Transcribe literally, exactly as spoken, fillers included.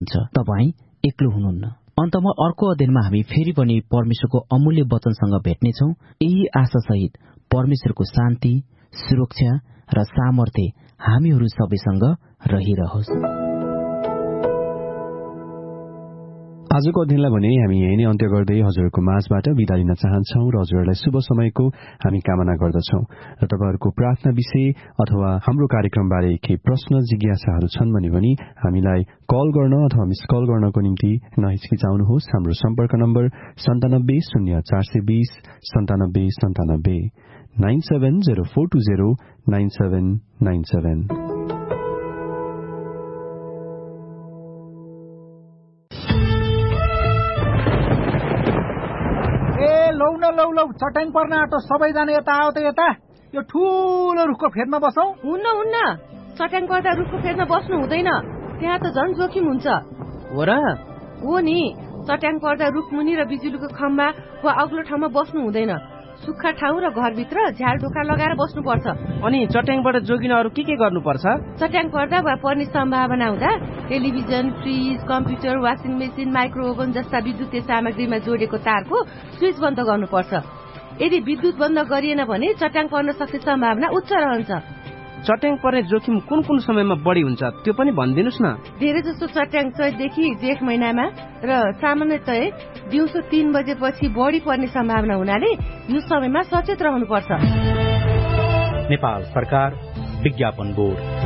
हुनुहुन्छ। तपाईँ एक्लो हुनुहुन्न। अन्तमा अर्को अध्ययनमा हामी फेरि पनि परमेश्वरको अमूल्य वचनसँग भेट्नेछौँ। यही आशासहित परमेश्वरको शान्ति, सुरक्षा र सामर्थ्य हामीहरू सबैसँग रहिरहोस्। आजको अध्ययनलाई भने हामी यही नै अन्त्य गर्दै हजुरहरूको माझबाट बिदा लिन चाहन्छौँ र हजुरहरूलाई शुभ समयको हामी कामना गर्दछौँ। र तपाईँहरूको प्रार्थना विषय अथवा हाम्रो कार्यक्रमबारे केही प्रश्न जिज्ञासाहरू छन् भने पनि हामीलाई कल गर्न अथवा मिस कल गर्नको निम्ति नहिचकिचाउनुहोस्। हाम्रो सम्पर्क नम्बर सन्तानब्बे शून्य चार सय बीस सन्तानब्बे सन्तानब्बे nine seven zero four two zero nine seven nine seven. लौ न लौ लौ चट्याङ पर्न आँटो, सबैजना यता आऊ त यता। यो ठुलो रुखको फेदमा बसौँ। हुन्न हुन्न, चट्याङ पर्दा रुखको फेदमा बस्नु हुँदैन, त्यहाँ त झन् जोखिम हुन्छ। हो र? हो नि, चट्याङ पर्दा रुख मुनि र बिजुलीको खम्बा वा अग्लो ठाउँमा बस्नु हुँदैन। सुक्खा ठाउँ र घरभित्र झ्याल ढोका लगाएर बस्नुपर्छ। अनि चट्याङबाट जोगिन अरू के के गर्नुपर्छ? चट्याङ पर्दा वा पर्ने सम्भावना हुँदा television, fridge, computer, washing machine, माइक्रोओभन जस्ता विद्युतीय सामग्रीमा जोडेको तारको स्विच बन्द गर्नुपर्छ। यदि विद्युत बन्द गरिएन भने चट्याङ पर्न सक्ने सम्भावना उच्च रहन्छ। चट्याङ पर्ने जोखिम कुन कुन समयमा बढी हुन्छ त्यो पनि भनिदिनुस् न। धेरै जसो चट्याङ चैतदेखि जेठ महिनामा र सामान्यतया दिउँसो तीन बजेपछि बढी पर्ने सम्भावना हुनाले यो समयमा सचेत रहनुपर्छ। नेपाल सरकार विज्ञापन बोर्ड।